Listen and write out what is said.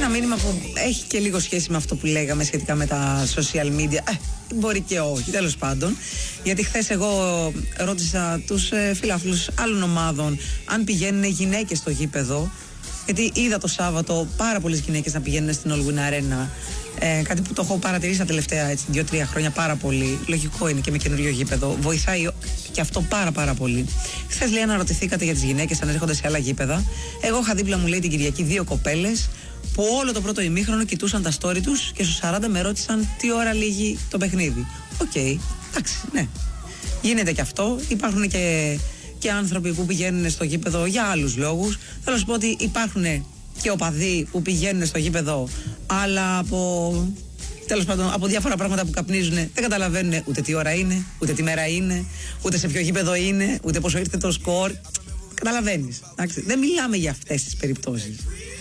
ένα μήνυμα που έχει και λίγο σχέση με αυτό που λέγαμε σχετικά με τα social media. Μπορεί και όχι, τέλος πάντων. Γιατί χθες εγώ ρώτησα τους φιλάθλους άλλων ομάδων αν πηγαίνουν γυναίκες στο γήπεδο. Γιατί είδα το Σάββατο πάρα πολλές γυναίκες να πηγαίνουν στην All Win Arena. Κάτι που το έχω παρατηρήσει τα τελευταία 2-3 χρόνια πάρα πολύ. Λογικό είναι και με καινούριο γήπεδο. Βοηθάει και αυτό πάρα πολύ. Χθες λέει αναρωτηθήκατε για τις γυναίκες αν έρχονται σε άλλα γήπεδα. Εγώ είχα δίπλα μου λέει την Κυριακή 2 κοπέλες που όλο το πρώτο ημίχρονο κοιτούσαν τα story τους και στους 40 με ρώτησαν τι ώρα λήγει το παιχνίδι. Οκ, εντάξει, ναι. Γίνεται και αυτό. Υπάρχουν και άνθρωποι που πηγαίνουν στο γήπεδο για άλλους λόγους. Θέλω να σου πω ότι υπάρχουν και οπαδοί που πηγαίνουν στο γήπεδο, αλλά τέλος πάντων από διάφορα πράγματα που καπνίζουν δεν καταλαβαίνουν ούτε τι ώρα είναι, ούτε τι μέρα είναι, ούτε σε ποιο γήπεδο είναι, ούτε πόσο ήρθε το σκορ. Καταλαβαίνεις. Δεν μιλάμε για αυτές τις περιπτώσεις.